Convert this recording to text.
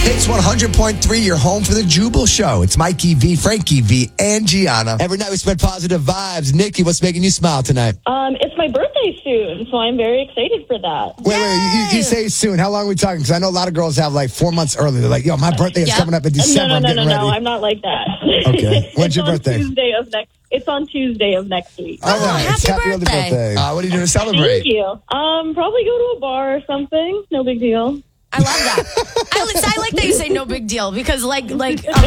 Hits 100.3, your home for the Jubal Show. It's Mikey V, Frankie V, and Gianna. Every night we spread positive vibes. Nikki, what's making you smile tonight? It's my birthday soon, so I'm very excited for that. Wait, you say soon. How long are we talking? Because I know a lot of girls have like 4 months early. They're like, yo, my birthday is coming up in December. No, I'm not like that. Okay. When's your birthday? It's on Tuesday of next week. All right. Happy early birthday. What are you doing to celebrate? Thank you. Probably go to a bar or something. No big deal. I love that. I like that you say no big deal because like a